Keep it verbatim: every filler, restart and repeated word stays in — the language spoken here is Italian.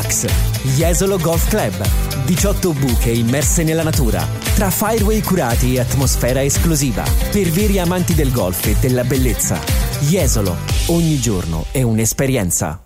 Relax. Jesolo Golf Club. diciotto buche immerse nella natura, tra fireway curati e atmosfera esclusiva. Per veri amanti del golf e della bellezza. Jesolo. Ogni giorno è un'esperienza.